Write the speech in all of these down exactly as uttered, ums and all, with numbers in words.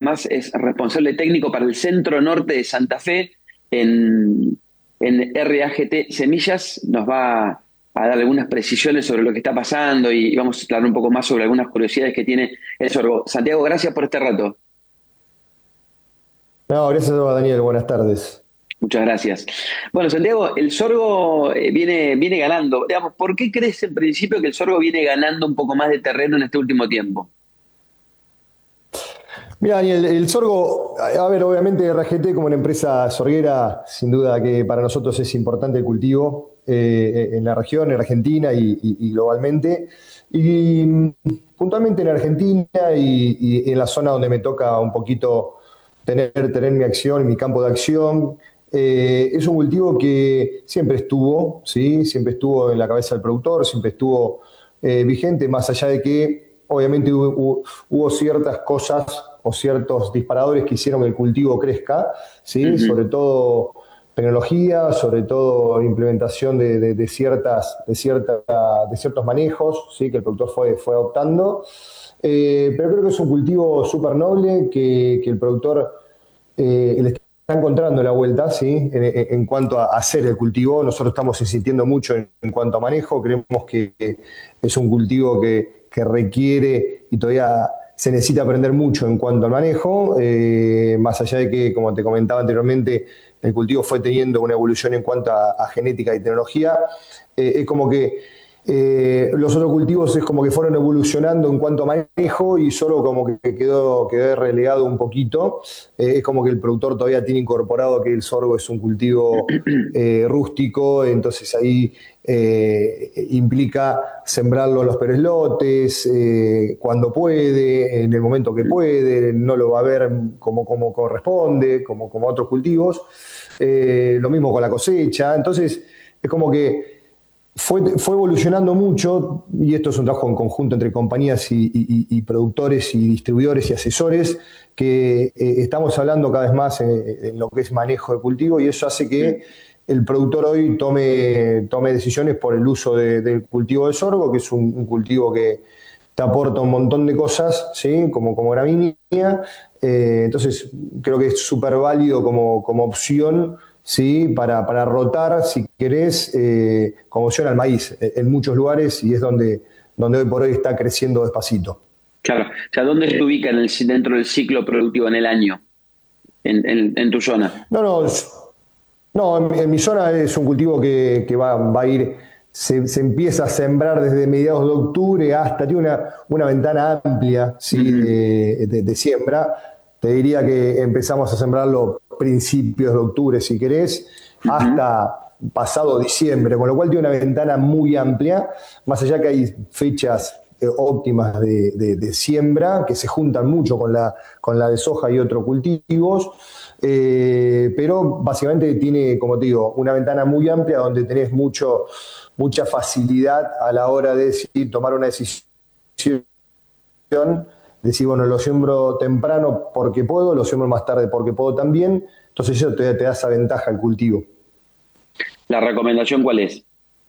además es responsable técnico para el centro norte de Santa Fe en, en R A G T Semillas. Nos va a dar algunas precisiones sobre lo que está pasando y, y vamos a hablar un poco más sobre algunas curiosidades que tiene el sorgo. Santiago, gracias por este rato. No, gracias a Daniel, buenas tardes. Muchas gracias. Bueno, Santiago, el sorgo eh, viene, viene ganando. Digamos, ¿por qué crees en principio que el sorgo viene ganando un poco más de terreno en este último tiempo? Mira, Daniel, el sorgo, a ver, obviamente R G T como una empresa sorguera, sin duda que para nosotros es importante el cultivo eh, en la región, en Argentina y, y- y globalmente. Y mm, puntualmente en Argentina y, y en la zona donde me toca un poquito tener, tener mi acción, mi campo de acción, eh, es un cultivo que siempre estuvo, ¿sí? Siempre estuvo en la cabeza del productor, siempre estuvo eh, vigente, más allá de que obviamente hubo, hubo- hubo ciertas cosas o ciertos disparadores que hicieron que el cultivo crezca, ¿sí? Ujú. Sobre todo tecnología, sobre todo implementación de, de- de ciertas, de, cierta, de ciertos manejos, ¿sí? Que el productor fue, fue adoptando. Eh, pero creo que es un cultivo súper noble que, que el productor eh, le está encontrando la vuelta, ¿sí? En, en- en cuanto a hacer el cultivo. Nosotros estamos insistiendo mucho en, en cuanto a manejo. Creemos que es un cultivo que, que requiere y todavía se necesita aprender mucho en cuanto al manejo, eh, más allá de que, como te comentaba anteriormente, el cultivo fue teniendo una evolución en cuanto a, a genética y tecnología. Eh, es como que eh, los otros cultivos es como que fueron evolucionando en cuanto a manejo y solo como que quedó, quedó relegado un poquito. Eh, es como que el productor todavía tiene incorporado que el sorgo es un cultivo eh, rústico, entonces ahí eh, implica sembrarlo en los peores lotes, eh, cuando puede, en el momento que puede, no lo va a ver como, como corresponde, como, como otros cultivos. Eh, lo mismo con la cosecha, entonces es como que fue, fue evolucionando mucho, y esto es un trabajo en conjunto entre compañías y, y- y productores y distribuidores y asesores, que eh, estamos hablando cada vez más en, en lo que es manejo de cultivo, y eso hace que el productor hoy tome, tome decisiones por el uso de- del cultivo de sorgo, que es un, un cultivo que te aporta un montón de cosas, ¿sí? Como, como gramínea. Eh, entonces, creo que es súper válido como, como opción, ¿sí? Para, para rotar, si querés, eh, como opción al maíz eh, en muchos lugares, y es donde, donde hoy por hoy está creciendo despacito. Claro. O sea, ¿dónde se ubica en el, dentro del ciclo productivo en el año, en, en, en tu zona? No, no, no, en, en mi zona es un cultivo que, que va, va a ir, se, se empieza a sembrar desde mediados de octubre hasta, tiene una, una ventana amplia, ¿sí? Ujú, de, de- de siembra. Te diría que empezamos a sembrarlo principios de octubre, si querés, ujú. hasta pasado diciembre, con lo cual tiene una ventana muy amplia, más allá que hay fechas eh, óptimas de, de- de siembra que se juntan mucho con la, con la de soja y otros cultivos. Eh, pero básicamente tiene, como te digo, una ventana muy amplia donde tenés mucho, mucha facilidad a la hora de decidir, tomar una decisión, decir, bueno, lo siembro temprano porque puedo, lo siembro más tarde porque puedo también. Entonces eso te, te da esa ventaja al cultivo. ¿La recomendación cuál es?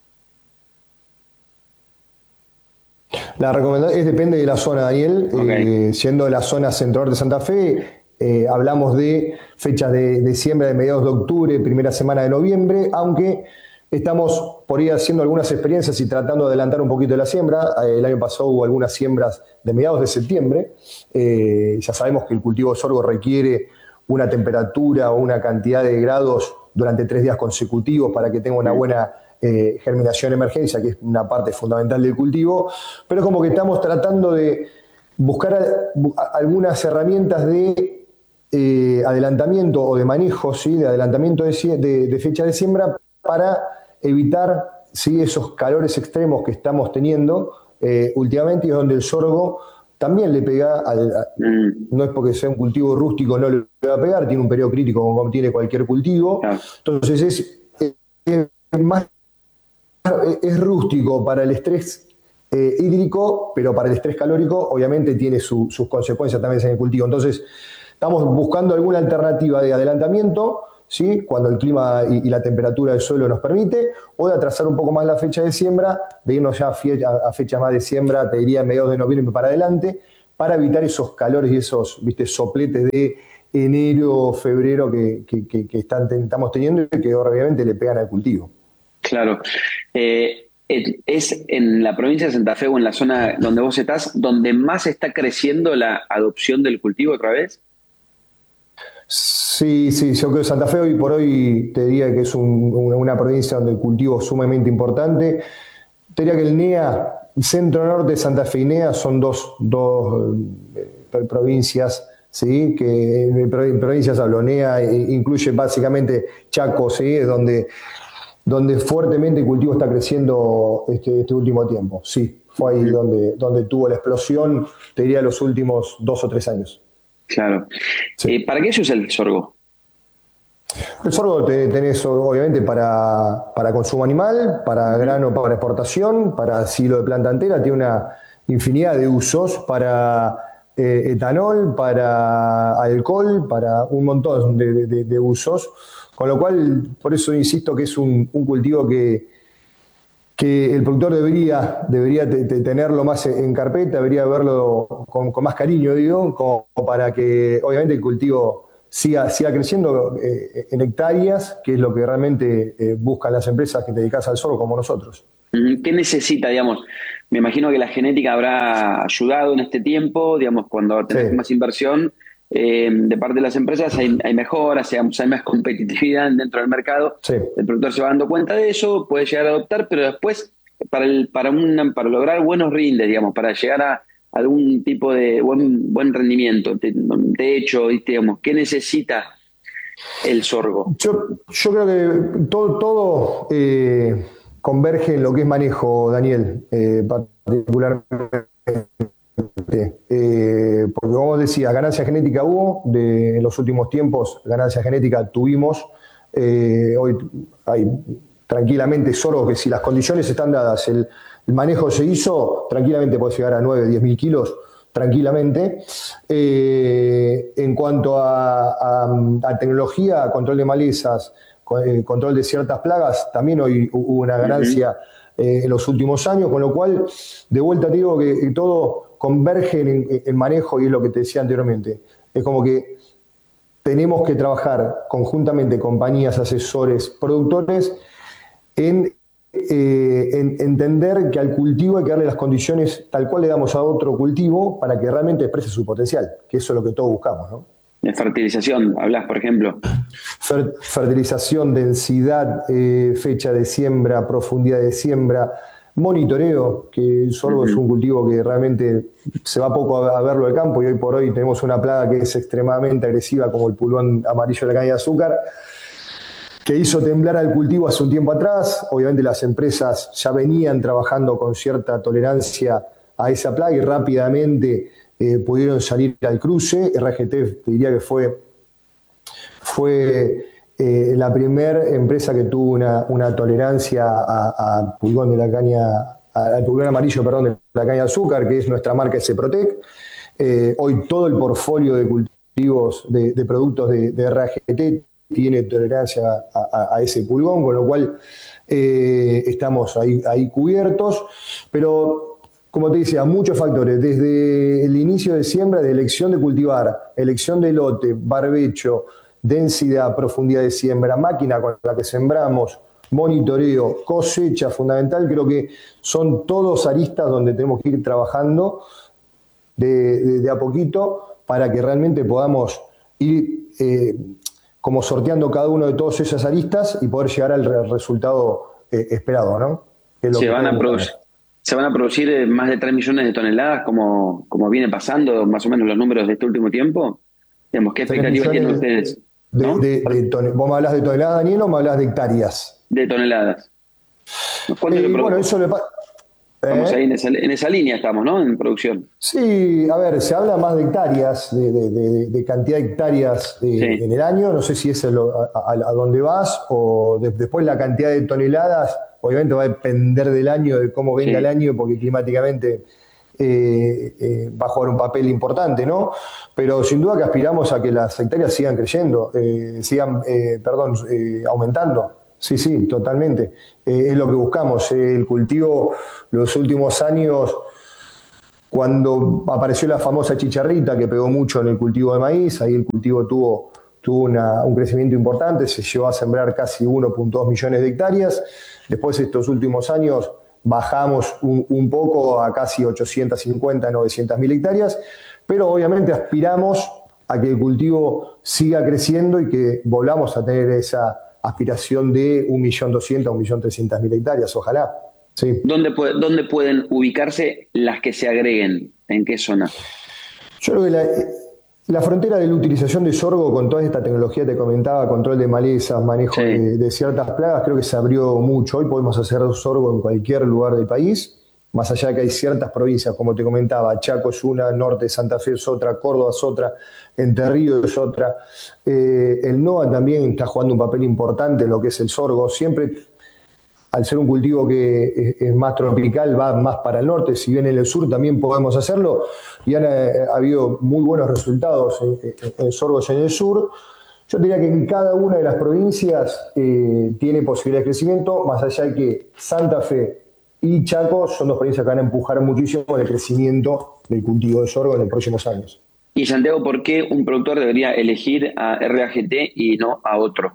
La recomendación es, depende de la zona, Daniel. Ok. Eh, siendo la zona central de Santa Fe, eh, hablamos de fechas de, de siembra de mediados de octubre, primera semana de noviembre, aunque estamos por ir haciendo algunas experiencias y tratando de adelantar un poquito la siembra. Eh, el año pasado hubo algunas siembras de mediados de septiembre. Eh, ya sabemos que el cultivo de sorgo requiere una temperatura o una cantidad de grados durante tres días consecutivos para que tenga una Mm. buena eh, germinación emergencia, que es una parte fundamental del cultivo, pero como que estamos tratando de buscar a, a, algunas herramientas de eh, adelantamiento o de manejo, ¿sí? De adelantamiento de, de, de, fecha de siembra para evitar, ¿sí? Esos calores extremos que estamos teniendo eh, últimamente, y es donde el sorgo también le pega al, a, Mm. no es porque sea un cultivo rústico no le va a pegar, tiene un periodo crítico como tiene cualquier cultivo, Claro. entonces es, es más es rústico para el estrés eh, hídrico, pero para el estrés calórico obviamente tiene su, sus consecuencias también en el cultivo. Entonces, estamos buscando alguna alternativa de adelantamiento, ¿sí? Cuando el clima y, y la temperatura del suelo nos permite, o de atrasar un poco más la fecha de siembra, de irnos ya a, fie a fecha más de siembra, te diría mediados de noviembre para adelante, para evitar esos calores y esos, viste, sopletes de enero, febrero que, que, que, que están, estamos teniendo y que obviamente le pegan al cultivo. Claro. Eh, ¿Es en la provincia de Santa Fe o en la zona donde vos estás donde más está creciendo la adopción del cultivo otra vez? Sí, sí, yo creo que Santa Fe hoy por hoy te diría que es un, una, una provincia donde el cultivo es sumamente importante. Te diría que el NEA, centro-norte de Santa Fe y NEA son dos, dos eh, provincias, ¿sí? Que en provincias hablo, NEA incluye básicamente Chaco, ¿sí? Es donde, donde fuertemente el cultivo está creciendo este, este último tiempo. Sí, fue ahí donde, donde tuvo la explosión, te diría los últimos dos o tres años. Claro. Sí. Eh, ¿Para qué se usa el sorgo? El sorgo te, tenés obviamente para, para consumo animal, para grano, para exportación, para silo de planta entera, tiene una infinidad de usos para eh, etanol, para alcohol, para un montón de, de, de usos, con lo cual, por eso insisto que es un, un cultivo que, que el productor debería, debería te, te tenerlo más en carpeta, debería verlo con, con más cariño, digo, como para que obviamente el cultivo siga, siga creciendo eh, en hectáreas, que es lo que realmente eh, buscan las empresas que te dedicas al sorgo como nosotros. ¿Qué necesita, digamos? Me imagino que la genética habrá ayudado en este tiempo, digamos, cuando tenés Sí. más inversión eh, de parte de las empresas, hay, hay mejoras, digamos, hay más competitividad dentro del mercado. Sí. El productor se va dando cuenta de eso, puede llegar a adoptar, pero después, para, el, para, una, para lograr buenos rindes, digamos, para llegar a algún tipo de buen, buen rendimiento, de, de hecho, digamos, ¿qué necesita el sorgo? Yo, yo creo que todo, todo eh, converge en lo que es manejo, Daniel, eh, particularmente. Eh, porque como decía, ganancia genética hubo, de, en los últimos tiempos ganancia genética tuvimos. Eh, hoy hay tranquilamente sorgo que si las condiciones están dadas, el, el manejo se hizo, tranquilamente puede llegar a nueve, diez mil kilos, tranquilamente. Eh, en cuanto a, a, a tecnología, control de malezas, eh, control de ciertas plagas, también hoy hubo una ganancia eh, en los últimos años, con lo cual, de vuelta te digo que, que todo converge en, en manejo y es lo que te decía anteriormente. Es como que tenemos que trabajar conjuntamente compañías, asesores, productores en Eh, en, entender que al cultivo hay que darle las condiciones tal cual le damos a otro cultivo para que realmente exprese su potencial, que eso es lo que todos buscamos, ¿no? De fertilización, hablas, por ejemplo. Fer, fertilización, densidad, eh, fecha de siembra, profundidad de siembra, monitoreo, que el sorgo uh-huh. es un cultivo que realmente se va poco a, a verlo al campo y hoy por hoy tenemos una plaga que es extremadamente agresiva como el pulgón amarillo de la caña de azúcar, que hizo temblar al cultivo hace un tiempo atrás. Obviamente las empresas ya venían trabajando con cierta tolerancia a esa plaga y rápidamente eh, pudieron salir al cruce. R G T te diría que fue, fue eh, la primera empresa que tuvo una, una tolerancia a, a pulgón de la caña, al pulgón amarillo, perdón, de la caña de azúcar, que es nuestra marca S-Protec. Eh, hoy todo el portfolio de cultivos, de, de productos de, de R G T tiene tolerancia a, a, a ese pulgón, con lo cual eh, estamos ahí, ahí cubiertos, pero como te decía, muchos factores, desde el inicio de siembra, de elección de cultivar, elección de lote, barbecho, densidad, profundidad de siembra, máquina con la que sembramos, monitoreo, cosecha fundamental, creo que son todos aristas donde tenemos que ir trabajando de, de, de a poquito para que realmente podamos ir eh, como sorteando cada uno de todas esas aristas y poder llegar al re resultado eh, esperado, ¿no? Que es lo se, que van a producir, se van a producir más de tres millones de toneladas, como, como viene pasando más o menos los números de este último tiempo. Digamos, ¿qué expectativas tienen ustedes? De, ¿no? de, de, de ¿Vos me hablas de toneladas, Daniel, o me hablas de hectáreas? De toneladas. ¿Cuánto eh, se bueno, eso le pasa. Estamos ¿Eh? ahí en esa, en esa línea, estamos, ¿no? En producción. Sí, a ver, se habla más de hectáreas, de, de, de, de cantidad de hectáreas de, sí. en el año. No sé si es lo, a, a, a dónde vas o de, después la cantidad de toneladas. Obviamente va a depender del año, de cómo venga sí. el año, porque climáticamente eh, eh, va a jugar un papel importante, ¿no? Pero sin duda que aspiramos a que las hectáreas sigan creciendo, eh, sigan, eh, perdón, eh, aumentando. Sí, sí, totalmente. Eh, es lo que buscamos. Eh, el cultivo, los últimos años, Cuando apareció la famosa chicharrita que pegó mucho en el cultivo de maíz, ahí el cultivo tuvo, tuvo una, un crecimiento importante, se llegó a sembrar casi uno punto dos millones de hectáreas. Después, estos últimos años, bajamos un, un poco a casi ochocientas cincuenta, novecientas mil hectáreas, pero obviamente aspiramos a que el cultivo siga creciendo y que volvamos a tener esa aspiración de un millón doscientas, un millón trescientas mil hectáreas, ojalá. Sí. ¿Dónde, puede, ¿Dónde pueden ubicarse las que se agreguen? ¿En qué zona? Yo creo que la, la frontera de la utilización de sorgo con toda esta tecnología, te comentaba, control de malezas, manejo sí. de, de ciertas plagas, creo que se abrió mucho. Hoy podemos hacer sorgo en cualquier lugar del país, más allá de que hay ciertas provincias, como te comentaba, Chaco es una, Norte de Santa Fe es otra, Córdoba es otra, Entre Ríos es otra. Eh, el NOA también está jugando un papel importante en lo que es el sorgo. Siempre, al ser un cultivo que es más tropical, va más para el norte, si bien en el sur también podemos hacerlo, y han ha habido muy buenos resultados en, en, en sorgos en el sur. Yo diría que en cada una de las provincias eh, tiene posibilidad de crecimiento, más allá de que Santa Fe y Chaco son dos provincias que van a empujar muchísimo el crecimiento del cultivo de sorgo en los próximos años. Y Santiago, ¿por qué un productor debería elegir a R A G T y no a otro?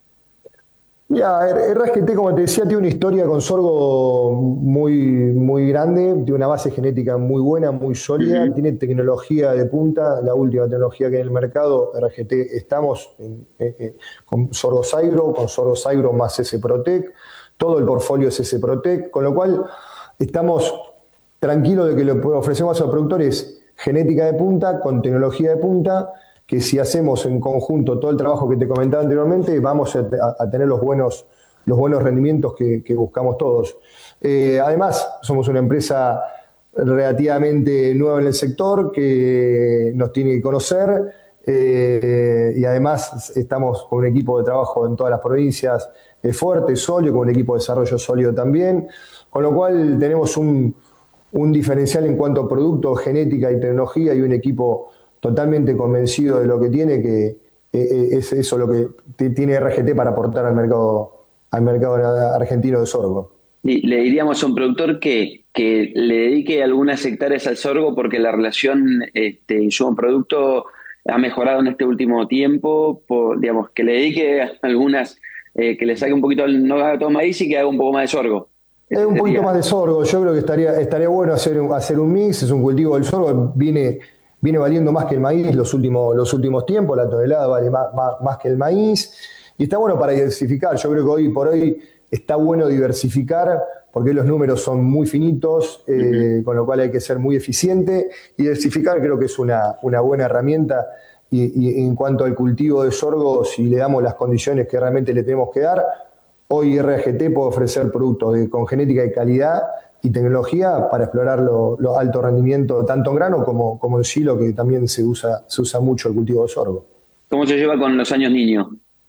Ya, R A G T, como te decía, tiene una historia con sorgo muy, muy grande, tiene una base genética muy buena, muy sólida, uh-huh. tiene tecnología de punta, la última tecnología que hay en el mercado. R A G T estamos en, en, en, con sorgo Saigro, con sorgo Saigro más S-Protec, todo el portfolio es S-Protec, con lo cual estamos tranquilos de que lo que ofrecemos a los productores genética de punta, con tecnología de punta, que si hacemos en conjunto todo el trabajo que te comentaba anteriormente, vamos a, a tener los buenos, los buenos rendimientos que, que buscamos todos. Eh, además, somos una empresa relativamente nueva en el sector, que nos tiene que conocer, eh, y además estamos con un equipo de trabajo en todas las provincias eh, fuerte, sólido, con un equipo de desarrollo sólido también, con lo cual tenemos un, un diferencial en cuanto a producto, genética y tecnología, y un equipo totalmente convencido de lo que tiene, que es eso lo que tiene R G T para aportar al mercado, al mercado argentino de sorgo. Y le diríamos a un productor que, que le dedique algunas hectáreas al sorgo porque la relación este, insumo-producto ha mejorado en este último tiempo, por, digamos, que le dedique algunas, eh, que le saque un poquito, no haga todo maíz y que haga un poco más de sorgo. Es un poquito más de sorgo, yo creo que estaría, estaría bueno hacer, hacer un mix, es un cultivo del sorgo, viene... Viene valiendo más que el maíz los últimos, los últimos tiempos, la tonelada vale más, más, más que el maíz. Y está bueno para diversificar. Yo creo que hoy por hoy está bueno diversificar porque los números son muy finitos, eh, uh-huh. con lo cual hay que ser muy eficiente. Y diversificar creo que es una, una buena herramienta. Y, y en cuanto al cultivo de sorgo, si le damos las condiciones que realmente le tenemos que dar, hoy R A G T puede ofrecer productos de, con genética de calidad y tecnología para explorar los lo alto rendimiento tanto en grano como, como en silo, que también se usa, se usa mucho el cultivo de sorgo. ¿Cómo se lleva con los años niños?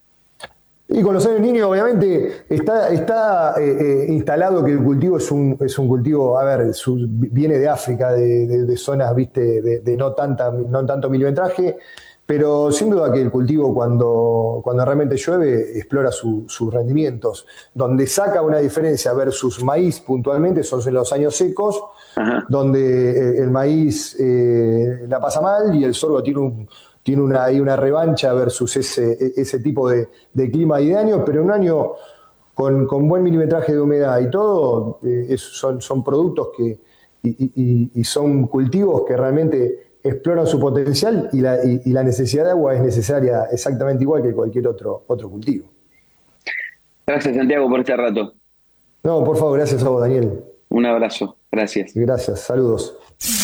Y con los años niños, obviamente, está, está eh, eh, instalado que el cultivo es un, es un cultivo, a ver, su, viene de África, de, de, de zonas, viste, de, de no, tanta, no tanto milimetraje, pero sin duda que el cultivo cuando, cuando realmente llueve explora su, sus rendimientos. Donde saca una diferencia versus maíz puntualmente son en los años secos, ajá. donde el maíz eh, la pasa mal y el sorgo tiene, un, tiene una, hay una revancha versus ese, ese tipo de, de clima y de año, pero en un año con, con buen milimetraje de humedad y todo, eh, es, son, son productos que, y, y, y son cultivos que realmente exploran su potencial y la, y, y la necesidad de agua es necesaria exactamente igual que cualquier otro, otro cultivo. Gracias, Santiago, por este rato. No, por favor, gracias a vos, Daniel. Un abrazo, gracias. Gracias, saludos.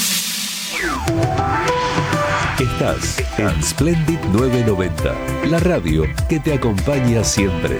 Estás en Splendid novecientos noventa, la radio que te acompaña siempre.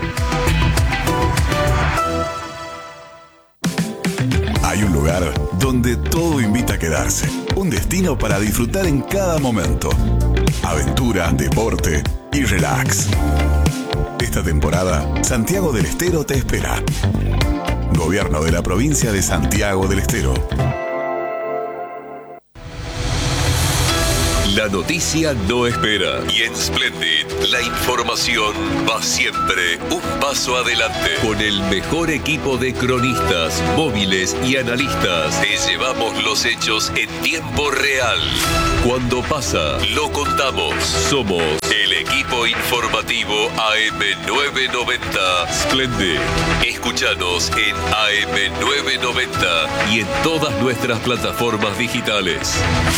Hay un lugar donde todo invita a quedarse. Un destino para disfrutar en cada momento. Aventura, deporte y relax. Esta temporada, Santiago del Estero te espera. Gobierno de la provincia de Santiago del Estero. La noticia no espera. Y en Splendid, la información va siempre un paso adelante. Con el mejor equipo de cronistas, móviles y analistas, te llevamos los hechos en tiempo real. Cuando pasa, lo contamos. Somos el equipo informativo A M novecientos noventa Splendid. Escúchanos en A M novecientos noventa y en todas nuestras plataformas digitales.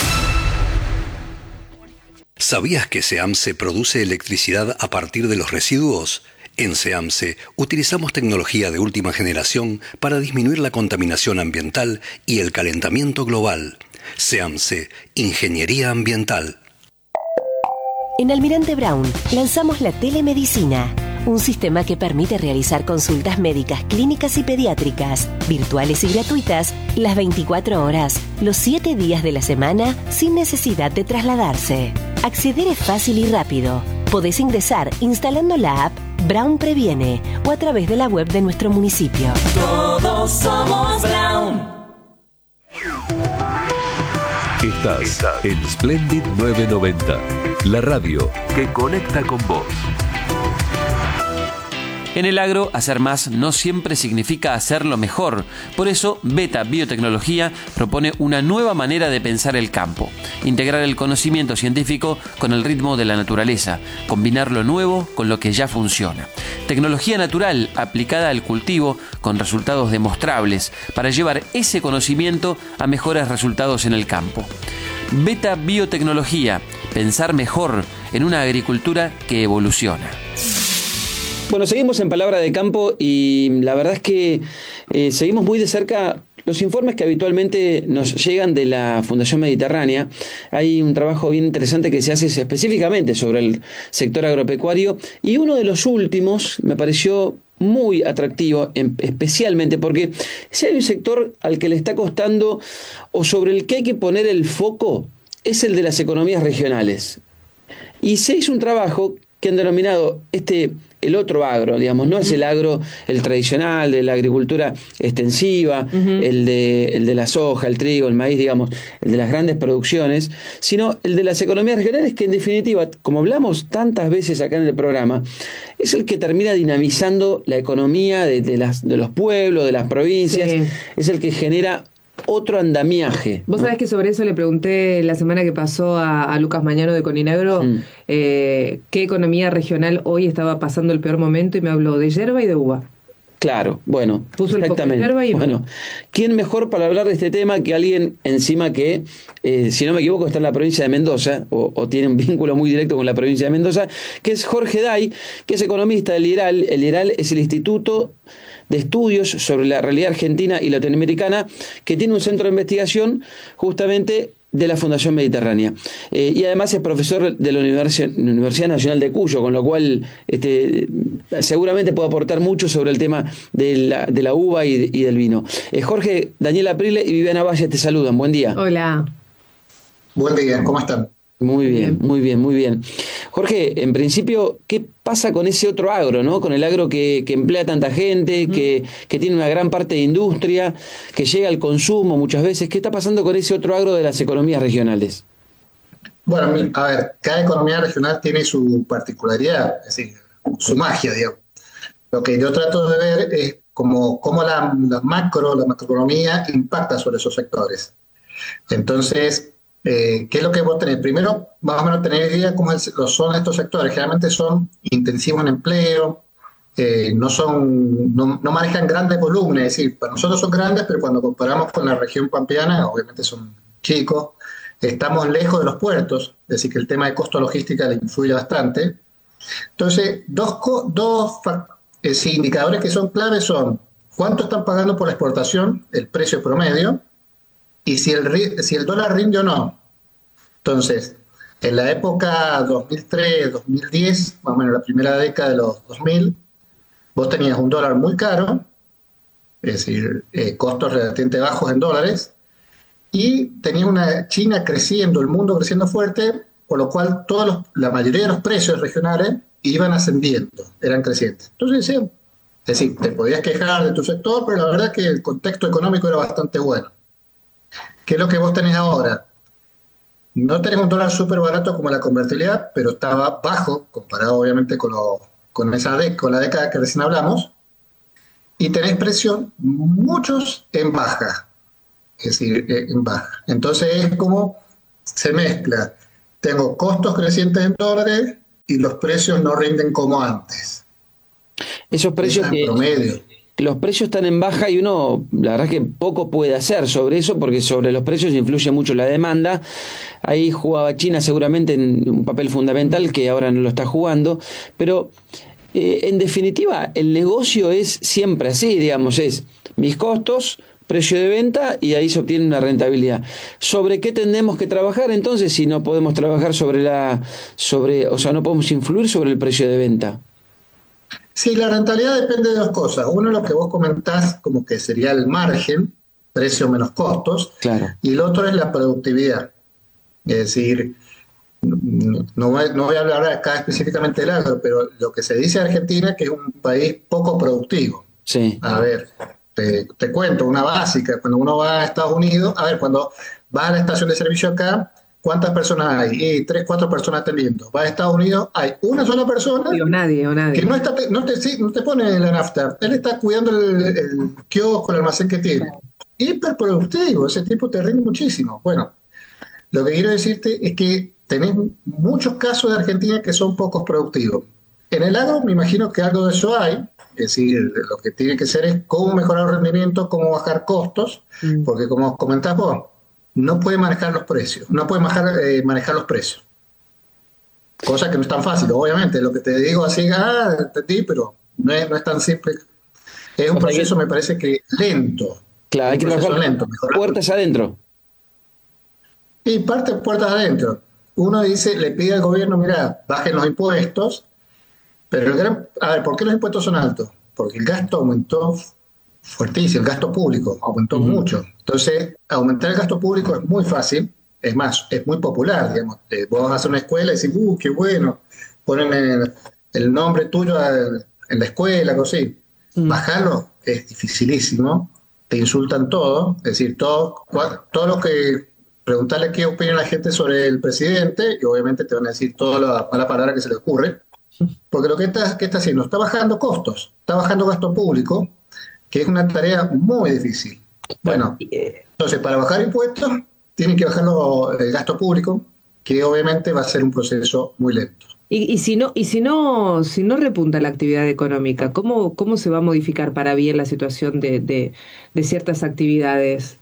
¿Sabías que SEAMSE produce electricidad a partir de los residuos? En SEAMSE utilizamos tecnología de última generación para disminuir la contaminación ambiental y el calentamiento global. SEAMSE, Ingeniería Ambiental. En Almirante Brown lanzamos la telemedicina, un sistema que permite realizar consultas médicas, clínicas y pediátricas, virtuales y gratuitas, las veinticuatro horas, los siete días de la semana, sin necesidad de trasladarse. Acceder es fácil y rápido. Podés ingresar instalando la app Brown Previene o a través de la web de nuestro municipio. Todos somos Brown. Estás, Estás en Splendid novecientos noventa, la radio que conecta con vos. En el agro, hacer más no siempre significa hacerlo mejor. Por eso, Beta Biotecnología propone una nueva manera de pensar el campo. Integrar el conocimiento científico con el ritmo de la naturaleza. Combinar lo nuevo con lo que ya funciona. Tecnología natural aplicada al cultivo con resultados demostrables para llevar ese conocimiento a mejores resultados en el campo. Beta Biotecnología. Pensar mejor en una agricultura que evoluciona. Bueno, seguimos en Palabra de Campo y la verdad es que eh, seguimos muy de cerca los informes que habitualmente nos llegan de la Fundación Mediterránea. Hay un trabajo bien interesante que se hace específicamente sobre el sector agropecuario y uno de los últimos me pareció muy atractivo, especialmente porque si hay un sector al que le está costando o sobre el que hay que poner el foco es el de las economías regionales. Y se hizo un trabajo que han denominado este el otro agro, digamos, no es el agro, el tradicional, de la agricultura extensiva, uh-huh. el, de, el de la soja, el trigo, el maíz, digamos, el de las grandes producciones, sino el de las economías regionales, que en definitiva, como hablamos tantas veces acá en el programa, es el que termina dinamizando la economía de, de, las, de los pueblos, de las provincias, sí. Es el que genera otro andamiaje. Vos sabés que sobre eso le pregunté la semana que pasó a, a Lucas Mañano de Coninagro mm. eh, qué economía regional hoy estaba pasando el peor momento y me habló de yerba y de uva. Claro, bueno, puso exactamente. El yerba y bueno, ¿quién mejor para hablar de este tema que alguien encima que, eh, si no me equivoco, está en la provincia de Mendoza o, o tiene un vínculo muy directo con la provincia de Mendoza, que es Jorge Day, que es economista del I R A L. El I R A L es el Instituto de Estudios sobre la Realidad Argentina y Latinoamericana, que tiene un centro de investigación justamente de la Fundación Mediterránea. Eh, y además es profesor de la Universidad, Universidad Nacional de Cuyo, con lo cual este, seguramente puede aportar mucho sobre el tema de la, de la uva y, y del vino. Eh, Jorge, Daniel Aprile y Viviana Valle te saludan. Buen día. Hola. Buen día, ¿cómo están? Muy bien, muy bien, muy bien. Jorge, en principio, ¿qué pasa con ese otro agro, ¿no? Con el agro que, que emplea tanta gente, mm. que, que tiene una gran parte de industria, que llega al consumo muchas veces. ¿Qué está pasando con ese otro agro de las economías regionales? Bueno, a ver, cada economía regional tiene su particularidad, es decir, su magia, digamos. Lo que yo trato de ver es cómo, cómo la, la macro, la macroeconomía impacta sobre esos sectores. Entonces, Eh, ¿qué es lo que vos tenés? Primero, más o menos tener idea de cómo son estos sectores. Generalmente son intensivos en empleo, eh, no, son, no, no manejan grandes volúmenes, es decir, para nosotros son grandes, pero cuando comparamos con la región pampeana, obviamente son chicos. Estamos lejos de los puertos, es decir, que el tema de costo logística le influye bastante. Entonces, dos, dos eh, sí, indicadores que son claves son cuánto están pagando por la exportación, el precio promedio, y si el, si el dólar rinde o no. Entonces, en la época dos mil tres, dos mil diez, más o menos la primera década de los dos mil, vos tenías un dólar muy caro, es decir, eh, costos relativamente bajos en dólares, y tenías una China creciendo, el mundo creciendo fuerte, por lo cual todos los, la mayoría de los precios regionales iban ascendiendo, eran crecientes. Entonces, sí, es decir, te podías quejar de tu sector, pero la verdad es que el contexto económico era bastante bueno. ¿Qué es lo que vos tenés ahora? no tenés un dólar súper barato como la convertibilidad, pero estaba bajo, comparado obviamente con, lo, con, esa de, con la década que recién hablamos, y tenés precios muchos en baja, es decir, en baja. Entonces es como se mezcla. Tengo costos crecientes en dólares y los precios no rinden como antes. Esos precios en promedio. Los precios están en baja y uno, la verdad es que poco puede hacer sobre eso, porque sobre los precios influye mucho la demanda. Ahí jugaba China seguramente en un papel fundamental que ahora no lo está jugando, pero eh, en definitiva el negocio es siempre así, digamos, es mis costos, precio de venta y ahí se obtiene una rentabilidad. ¿Sobre qué tenemos que trabajar entonces si no podemos trabajar sobre la, sobre, o sea, no podemos influir sobre el precio de venta? Sí, la rentabilidad depende de dos cosas. Uno, lo que vos comentás, como que sería el margen, precio menos costos, claro. Y el otro es la productividad. Es decir, no voy, no voy a hablar acá específicamente del agro, pero lo que se dice de Argentina es que es un país poco productivo. Sí. A ver, te, te cuento una básica. Cuando uno va a Estados Unidos, a ver, cuando vas a la estación de servicio acá, ¿cuántas personas hay? Y tres, cuatro personas atendiendo. Va a Estados Unidos, hay una sola persona o nadie, o nadie. que no, está, no, te, sí, no te pone la nafta. Él está cuidando el, el kiosco, el almacén que tiene. Hiperproductivo, ese tipo te rinde muchísimo. Bueno, lo que quiero decirte es que tenés muchos casos de Argentina que son pocos productivos. En el agro me imagino que algo de eso hay. Es decir, lo que tiene que ser es cómo mejorar el rendimiento, cómo bajar costos, mm. porque como comentás vos, no puede manejar los precios, no puede manejar, eh, manejar los precios. Cosa que no es tan fácil, obviamente. Lo que te digo así, ah, entendí, pero no es, no es tan simple. Es un o sea proceso, que, me parece que lento. Claro, hay que trabajar lento, puertas adentro. Y parte puertas adentro. Uno dice, le pide al gobierno, mira, bajen los impuestos, pero el gran, a ver, ¿por qué los impuestos son altos? Porque el gasto aumentó fuertísimo, el gasto público aumentó uh-huh. mucho. Entonces, aumentar el gasto público es muy fácil, es más, es muy popular, digamos. Eh, vos vas a una escuela y decís, uh, qué bueno, ponen el, el nombre tuyo a, en la escuela, algo así. Uh-huh. Bajarlo es dificilísimo, te insultan todo, es decir, todo, todo lo que, preguntarle qué opina la gente sobre el presidente, y obviamente te van a decir toda la mala palabra que se le ocurre, porque lo que está, que está haciendo, está bajando costos, está bajando gasto público, que es una tarea muy difícil. Bueno, entonces para bajar impuestos tienen que bajar lo, el gasto público, que obviamente va a ser un proceso muy lento. Y, y si no, y si no, si no repunta la actividad económica, ¿cómo, cómo se va a modificar para bien la situación de, de, de ciertas actividades?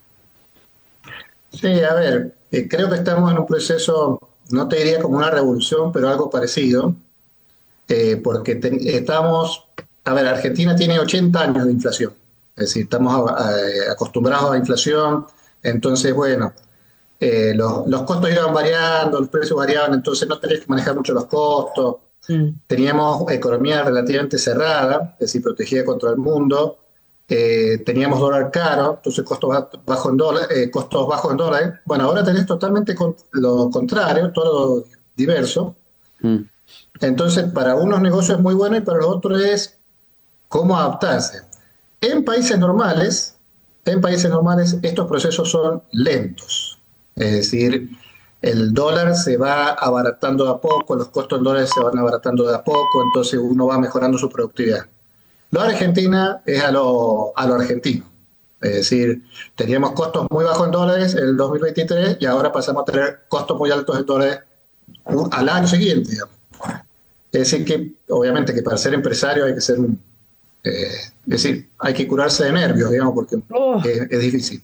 Sí, a ver, eh, creo que estamos en un proceso, no te diría como una revolución, pero algo parecido, eh, porque te, estamos, a ver, Argentina tiene ochenta años de inflación, es decir, estamos a, a, acostumbrados a la inflación, entonces, bueno, eh, los, los costos iban variando, los precios variaban, entonces no tenías que manejar mucho los costos, mm. teníamos economía relativamente cerrada, es decir, protegida contra el mundo. Eh, teníamos dólar caro, entonces costos bajos en dólares, eh, costos bajos en dólares. Bueno, ahora tenés totalmente con, lo contrario, todo lo diverso. Mm. Entonces, para unos negocios es muy bueno y para los otros es cómo adaptarse. En países normales, en países normales estos procesos son lentos. Es decir, el dólar se va abaratando de a poco, los costos en dólares se van abaratando de a poco, entonces uno va mejorando su productividad. Lo de Argentina es a lo, a lo argentino. Es decir, teníamos costos muy bajos en dólares en el dos mil veintitrés y ahora pasamos a tener costos muy altos en dólares al año siguiente, digamos. Es decir, que obviamente que para ser empresario hay que ser un... Eh, es decir, hay que curarse de nervios, digamos, porque oh. es, es difícil.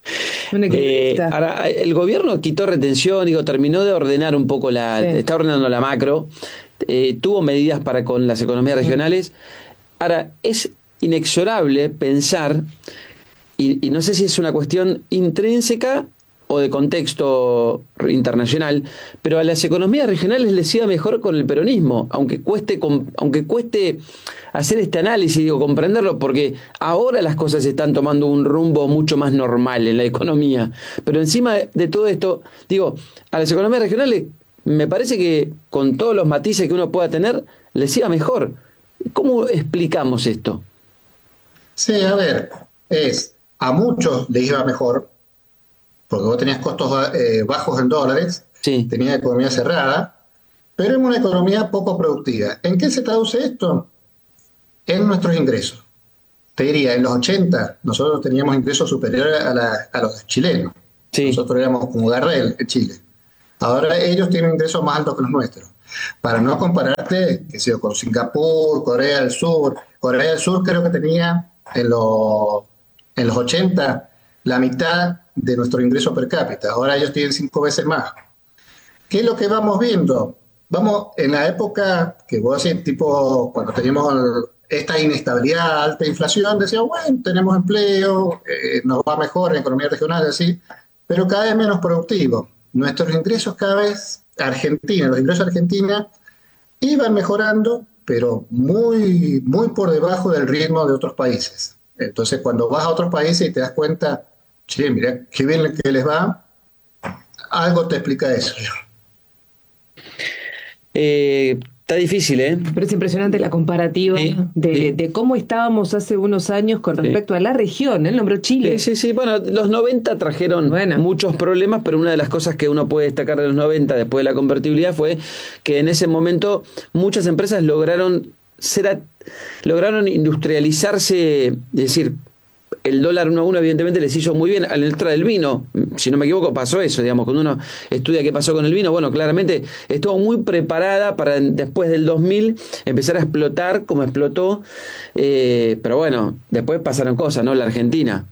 Eh, ahora, el gobierno quitó retención, digo, terminó de ordenar un poco la... Sí. Está ordenando la macro, eh, tuvo medidas para con las economías regionales. Ahora, es inexorable pensar, y, y no sé si es una cuestión intrínseca o de contexto internacional, pero a las economías regionales les iba mejor con el peronismo, aunque cueste, aunque cueste hacer este análisis, digo, comprenderlo, porque ahora las cosas están tomando un rumbo mucho más normal en la economía. Pero encima de, de todo esto, digo, a las economías regionales me parece que con todos los matices que uno pueda tener, les iba mejor. ¿Cómo explicamos esto? Sí, a ver, es a muchos les iba mejor, porque vos tenías costos eh, bajos en dólares, Sí. Tenía economía cerrada, pero es una economía poco productiva. ¿En qué se traduce esto? En nuestros ingresos. Te diría, en los ochenta nosotros teníamos ingresos superiores a, la, a los chilenos. Sí. Nosotros éramos como Gardel en Chile. Ahora ellos tienen ingresos más altos que los nuestros. Para no compararte, qué sé yo, con Singapur, Corea del Sur. Corea del Sur creo que tenía en los, en los ochenta la mitad de nuestro ingreso per cápita. Ahora ellos tienen cinco veces más. ¿Qué es lo que vamos viendo? Vamos, en la época que vos decís, tipo, cuando teníamos esta inestabilidad, alta inflación, decíamos, bueno, tenemos empleo, eh, nos va mejor en economía regional, así, pero cada vez menos productivo. Nuestros ingresos cada vez, Argentina, los ingresos de Argentina iban mejorando, pero muy, muy por debajo del ritmo de otros países. Entonces, cuando vas a otros países y te das cuenta, che, mira, qué bien que les va, algo te explica eso. Eh, está difícil, ¿eh? Pero es impresionante la comparativa sí, de, sí. de cómo estábamos hace unos años con respecto sí. a la región. Él nombró Chile. Sí, sí, sí. Bueno, los noventa trajeron bueno. muchos problemas, pero una de las cosas que uno puede destacar de los noventa después de la convertibilidad fue que en ese momento muchas empresas lograron ser a, lograron industrializarse, es decir, el dólar uno a uno evidentemente les hizo muy bien al entrar el vino, si no me equivoco pasó eso, digamos, cuando uno estudia qué pasó con el vino, bueno, claramente estuvo muy preparada para después del dos mil empezar a explotar como explotó, eh, pero bueno, después pasaron cosas, ¿no? La Argentina,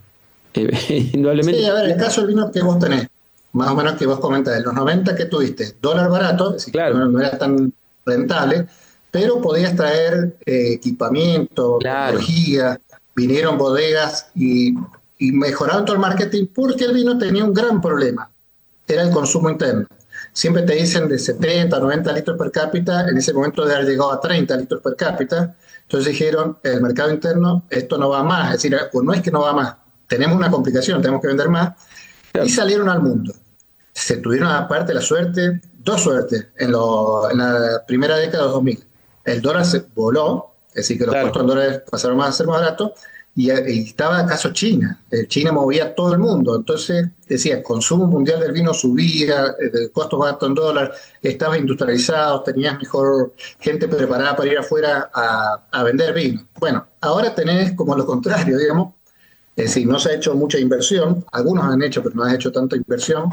eh, indudablemente. Sí, a ver, el caso del vino que vos tenés, más o menos que vos comentas, en los noventa que tuviste, dólar barato, es decir, claro. no, no era tan rentable, pero podías traer eh, equipamiento, claro. tecnología, vinieron bodegas y, y mejoraron todo el marketing porque el vino tenía un gran problema, era el consumo interno. Siempre te dicen de setenta, noventa litros per cápita, en ese momento de haber llegado a treinta litros per cápita, entonces dijeron, el mercado interno, esto no va más, es decir, pues no es que no va más, tenemos una complicación, tenemos que vender más, y salieron al mundo. Se tuvieron aparte la suerte, dos suertes, en, lo, en la primera década de los dos mil. El dólar se voló, es decir, que los claro. costos en dólares pasaron más a ser más baratos, y, y estaba acaso China. China movía a todo el mundo. Entonces, decía, el consumo mundial del vino subía, el costo barato en dólar, estabas industrializado, tenías mejor gente preparada para ir afuera a, a vender vino. Bueno, ahora tenés como lo contrario, digamos, es decir, no se ha hecho mucha inversión, algunos han hecho, pero no han hecho tanta inversión,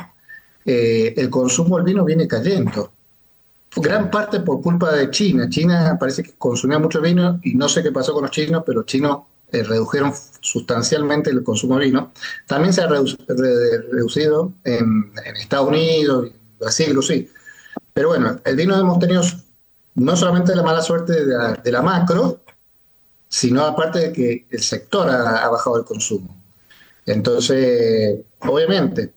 eh, el consumo del vino viene cayendo. Gran parte por culpa de China. China parece que consumía mucho vino y no sé qué pasó con los chinos, pero los chinos eh, redujeron sustancialmente el consumo de vino. También se ha redu re reducido en, en Estados Unidos, Brasil, sí. Pero bueno, el vino hemos tenido no solamente la mala suerte de la, de la macro, sino aparte de que el sector ha, ha bajado el consumo. Entonces, obviamente,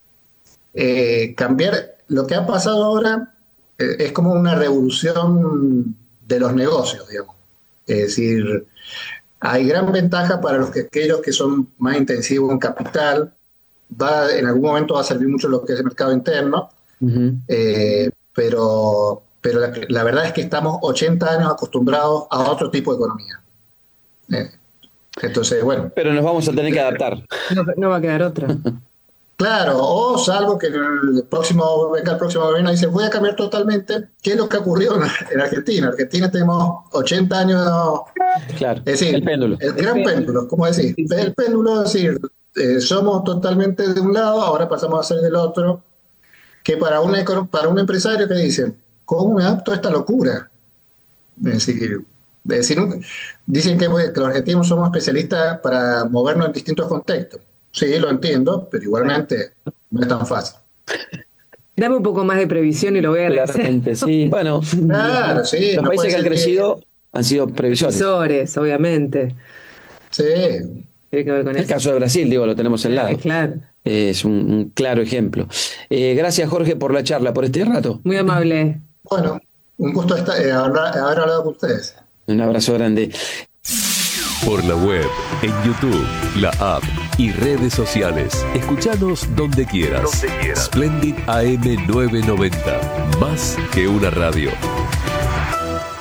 eh, cambiar lo que ha pasado ahora es como una revolución de los negocios, digamos. Es decir, hay gran ventaja para los que, aquellos que son más intensivos en capital. Va, en algún momento va a servir mucho lo que es el mercado interno, uh-huh. eh, pero, pero la, la verdad es que estamos ochenta años acostumbrados a otro tipo de economía. Eh, entonces, bueno. Pero nos vamos a tener que adaptar. No, no va a quedar otra. Claro, o salvo que el próximo, venga el próximo gobierno y dice, voy a cambiar totalmente. ¿Qué es lo que ocurrió en Argentina? En Argentina tenemos ochenta años. Claro, es decir, el péndulo. El gran el péndulo, ¿cómo decir? El péndulo, es decir, eh, somos totalmente de un lado, ahora pasamos a ser del otro. Que para, una, para un empresario que dicen, ¿cómo me adapto a esta locura? Es decir, es decir dicen que, que los argentinos somos especialistas para movernos en distintos contextos. Sí, lo entiendo, pero igualmente no es tan fácil. Dame un poco más de previsión y lo voy a Claramente, sí. Bueno, claro, sí, los no países que han crecido que... han sido previsores. Previsores, obviamente. Sí. Tiene que ver con el eso. caso de Brasil, digo, lo tenemos al lado. Eh, claro. Eh, es un, un claro ejemplo. Eh, gracias, Jorge, por la charla, por este rato. Muy amable. Bueno, un gusto estar, eh, haber, haber hablado con ustedes. Un abrazo grande. Por la web, en YouTube, la app y redes sociales. Escuchanos donde quieras. Donde quieras. Splendid A M novecientos noventa. Más que una radio.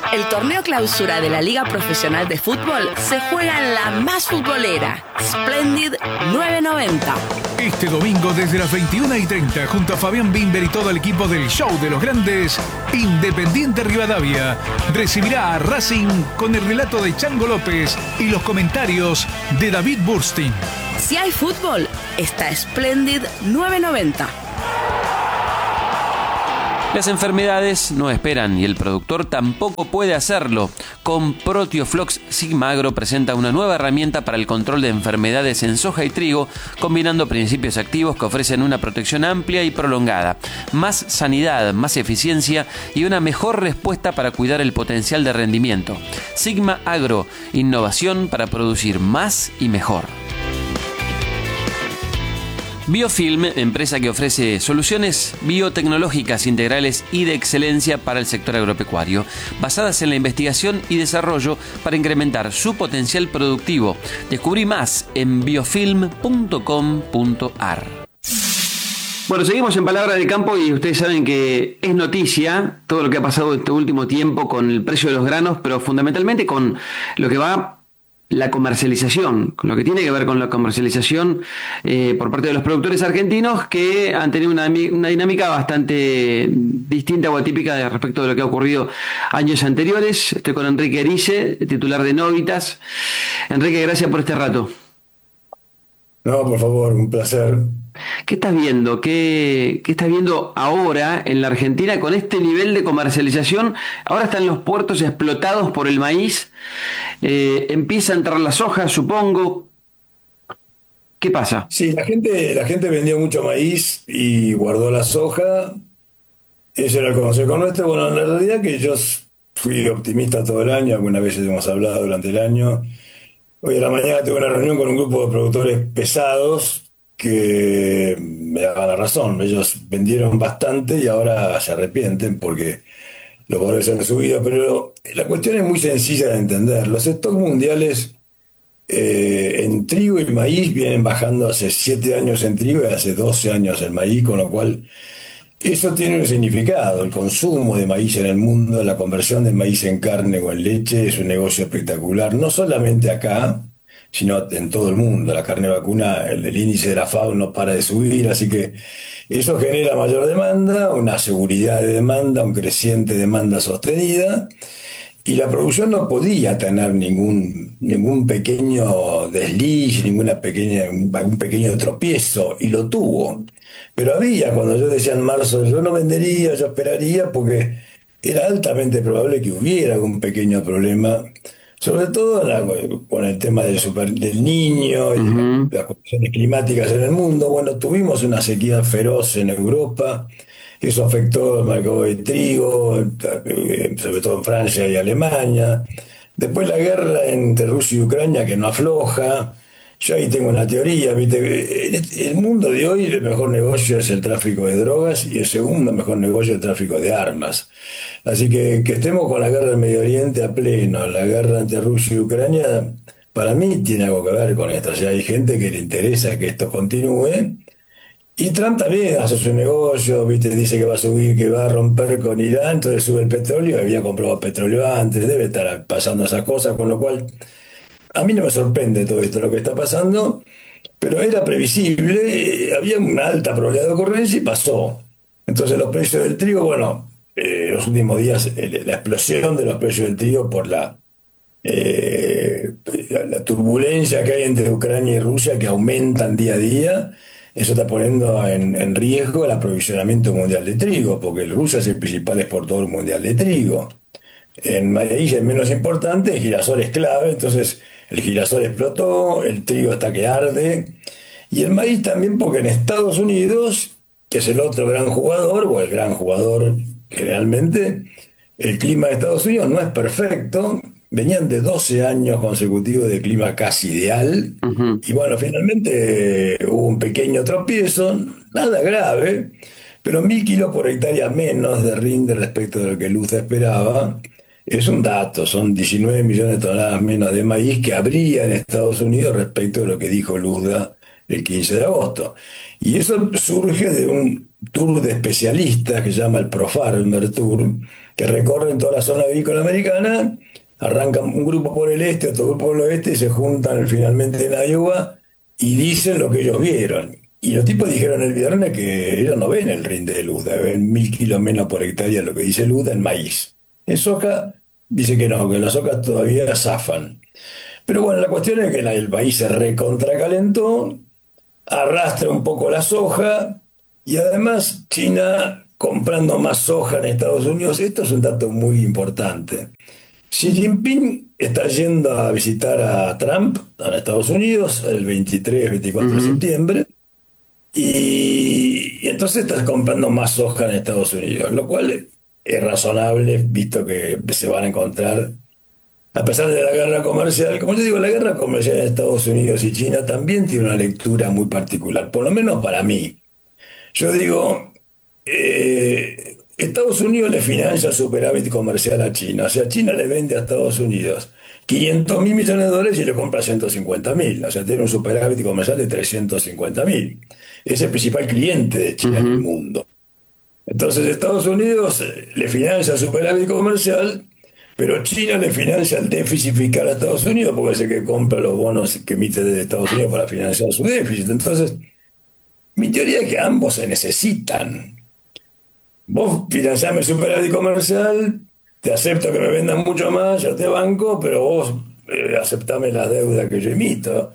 El torneo clausura de la Liga Profesional de Fútbol se juega en la más futbolera, Splendid nueve noventa. Este domingo desde las veintiuna y treinta, junto a Fabián Bimber y todo el equipo del Show de los Grandes, Independiente Rivadavia recibirá a Racing con el relato de Chango López y los comentarios de David Burstein. Si hay fútbol, está Splendid nueve noventa. Las enfermedades no esperan y el productor tampoco puede hacerlo. Con Proteoflox, Sigma Agro presenta una nueva herramienta para el control de enfermedades en soja y trigo, combinando principios activos que ofrecen una protección amplia y prolongada, más sanidad, más eficiencia y una mejor respuesta para cuidar el potencial de rendimiento. Sigma Agro, innovación para producir más y mejor. Biofilm, empresa que ofrece soluciones biotecnológicas integrales y de excelencia para el sector agropecuario, basadas en la investigación y desarrollo para incrementar su potencial productivo. Descubrí más en biofilm punto com punto a r. Bueno, seguimos en Palabra de Campo y ustedes saben que es noticia todo lo que ha pasado este último tiempo con el precio de los granos, pero fundamentalmente con lo que va la comercialización, con lo que tiene que ver con la comercialización eh, por parte de los productores argentinos, que han tenido una, una dinámica bastante distinta o atípica de respecto de lo que ha ocurrido años anteriores. Estoy con Enrique Erice, titular de Novitas. Enrique, gracias por este rato. No, por favor, un placer. ¿Qué estás viendo? ¿Qué, qué estás viendo ahora en la Argentina con este nivel de comercialización? Ahora están los puertos explotados por el maíz. Eh, empieza a entrar la soja, supongo. ¿Qué pasa? Sí, la gente, la gente vendió mucho maíz y guardó la soja. Ese era el consejo nuestro. Bueno, la realidad que yo fui optimista todo el año. Algunas veces hemos hablado durante el año. Hoy a la mañana tuve una reunión con un grupo de productores pesados que me daban la razón. Ellos vendieron bastante y ahora se arrepienten porque los valores han subido, pero la cuestión es muy sencilla de entender. Los stocks mundiales eh, en trigo y maíz vienen bajando hace siete años en trigo y hace doce años en maíz, con lo cual eso tiene un significado. El consumo de maíz en el mundo, la conversión de maíz en carne o en leche es un negocio espectacular, no solamente acá, sino en todo el mundo. La carne vacuna, el, el índice de la F A O no para de subir, así que eso genera mayor demanda, una seguridad de demanda, un creciente demanda sostenida, y la producción no podía tener ningún, ningún pequeño desliz, ninguna pequeña, un pequeño tropiezo, y lo tuvo. Pero había, cuando yo decía en marzo, yo no vendería, yo esperaría, porque era altamente probable que hubiera algún pequeño problema, sobre todo la, con el tema del, super, del niño y uh-huh. las condiciones climáticas en el mundo. Bueno, tuvimos una sequía feroz en Europa, eso afectó el mercado de trigo, sobre todo en Francia y Alemania. Después la guerra entre Rusia y Ucrania, que no afloja. Yo ahí tengo una teoría, ¿viste? En el mundo de hoy el mejor negocio es el tráfico de drogas y el segundo mejor negocio es el tráfico de armas. Así que que estemos con la guerra del Medio Oriente a pleno, la guerra entre Rusia y Ucrania, para mí tiene algo que ver con esto. O sea, hay gente que le interesa que esto continúe. Y Trump también hace su negocio, ¿viste? Dice que va a subir, que va a romper con Irán, entonces sube el petróleo, había comprado petróleo antes, debe estar pasando esas cosas, con lo cual a mí no me sorprende todo esto lo que está pasando, pero era previsible, había una alta probabilidad de ocurrencia y pasó. Entonces los precios del trigo, bueno, eh, los últimos días eh, la explosión de los precios del trigo por la, eh, la, la turbulencia que hay entre Ucrania y Rusia, que aumentan día a día, eso está poniendo en, en riesgo el aprovisionamiento mundial de trigo, porque Rusia es el principal exportador mundial de trigo. En maíz es menos importante, el girasol es clave, entonces el girasol explotó, el trigo está que arde, y el maíz también porque en Estados Unidos, que es el otro gran jugador, o el gran jugador generalmente, el clima de Estados Unidos no es perfecto, venían de doce años consecutivos de clima casi ideal, uh-huh. y bueno, finalmente eh, hubo un pequeño tropiezo, nada grave, pero mil kilos por hectárea menos de rinde respecto de lo que Luzda esperaba. Es un dato, son diecinueve millones de toneladas menos de maíz que habría en Estados Unidos respecto de lo que dijo Luzda el quince de agosto. Y eso surge de un tour de especialistas que se llama el ProFarmer Tour, que recorren toda la zona agrícola americana, arrancan un grupo por el este, otro grupo por el oeste, y se juntan finalmente en Iowa y dicen lo que ellos vieron. Y los tipos dijeron el viernes que ellos no ven el rinde de Luz, ven mil kilos menos por hectárea lo que dice Luz en maíz. En soja dice que no, que las sojas todavía zafan. Pero bueno, la cuestión es que la, el país se recontracalentó, arrastra un poco la soja, y además China comprando más soja en Estados Unidos. Esto es un dato muy importante. Xi Jinping está yendo a visitar a Trump en Estados Unidos el veintitrés, veinticuatro uh-huh. de septiembre, y, y entonces está comprando más soja en Estados Unidos, lo cual es razonable, visto que se van a encontrar, a pesar de la guerra comercial. Como yo digo, la guerra comercial en Estados Unidos y China también tiene una lectura muy particular, por lo menos para mí. Yo digo, eh, Estados Unidos le financia el superávit comercial a China, o sea, China le vende a Estados Unidos quinientos mil millones de dólares y le compra ciento cincuenta mil, o sea, tiene un superávit comercial de trescientos cincuenta mil. Es el principal cliente de China uh-huh. en el mundo. Entonces Estados Unidos le financia el superávit comercial, pero China le financia el déficit fiscal a Estados Unidos, porque es el que compra los bonos que emite desde Estados Unidos para financiar su déficit. Entonces, mi teoría es que ambos se necesitan. Vos financiame el superávit comercial, te acepto que me vendan mucho más, yo te banco, pero vos eh, aceptame las deudas que yo emito.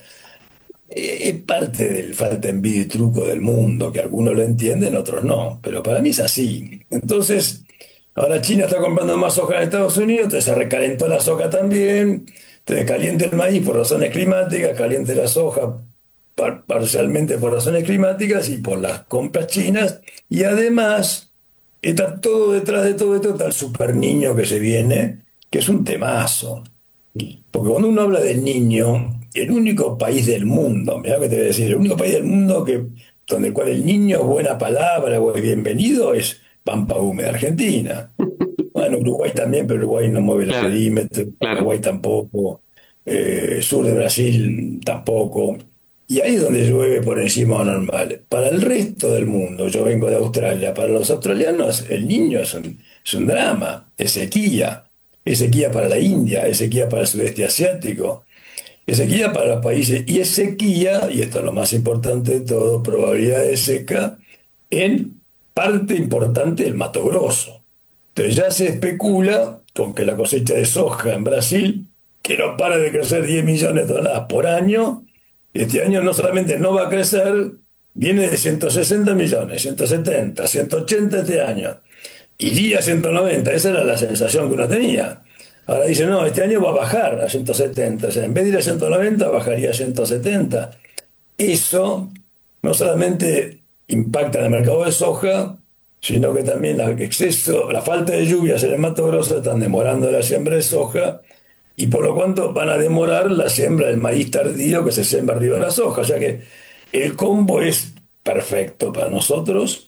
Eh, es parte del falta de envidia y truco del mundo, que algunos lo entienden, otros no, pero para mí es así. Entonces, ahora China está comprando más soja en Estados Unidos, entonces se recalentó la soja también, entonces caliente el maíz por razones climáticas, caliente la soja par- parcialmente por razones climáticas y por las compras chinas, y además está todo detrás de todo esto, está el super niño que se viene, que es un temazo. Porque cuando uno habla del niño, el único país del mundo, mirá lo que te voy a decir, el único país del mundo que, donde el cual el niño es buena palabra o es bienvenido es Pampa Húmeda, Argentina. Bueno, Uruguay también, pero Uruguay no mueve el perímetro, claro. Uruguay tampoco, eh, sur de Brasil tampoco. Y ahí es donde llueve por encima de lo normal. Para el resto del mundo, yo vengo de Australia, para los australianos el niño es un, es un drama, es sequía. Es sequía para la India, es sequía para el sudeste asiático, es sequía para los países, y es sequía, y esto es lo más importante de todo, probabilidad de seca en parte importante del Mato Grosso. Entonces ya se especula con que la cosecha de soja en Brasil, que no para de crecer diez millones de toneladas por año, este año no solamente no va a crecer, viene de ciento sesenta millones, ciento setenta, ciento ochenta este año. Iría a ciento noventa, esa era la sensación que uno tenía. Ahora dice, no, este año va a bajar a ciento setenta, o sea, en vez de ir a ciento noventa, bajaría a ciento setenta. Eso no solamente impacta en el mercado de soja, sino que también la, exceso, la falta de lluvias en el Mato Grosso están demorando la siembra de soja, y por lo cuanto van a demorar la siembra del maíz tardío que se siembra arriba de la soja. O sea que el combo es perfecto para nosotros,